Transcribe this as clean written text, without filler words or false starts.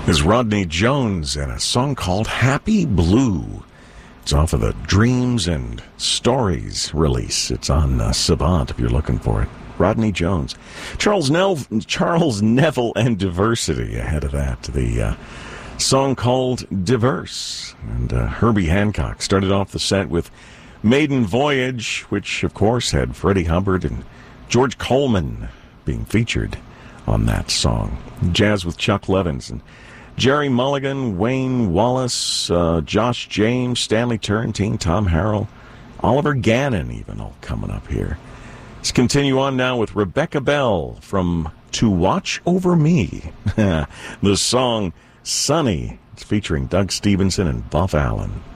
Is Rodney Jones and a song called Happy Blue. It's off of the Dreams and Stories release. It's on Savant if you're looking for it. Rodney Jones. Charles Neville and Diversity ahead of that. The song called Diverse. And Herbie Hancock started off the set with Maiden Voyage, which of course had Freddie Hubbard and George Coleman being featured on that song. Jazz with Chuck Levins and Jerry Mulligan, Wayne Wallace, Josh James, Stanley Turrentine, Tom Harrell, Oliver Gannon even all coming up here. Let's continue on now with Rebecca Bell from To Watch Over Me. The song Sunny. It's featuring Doug Stevenson and Buff Allen.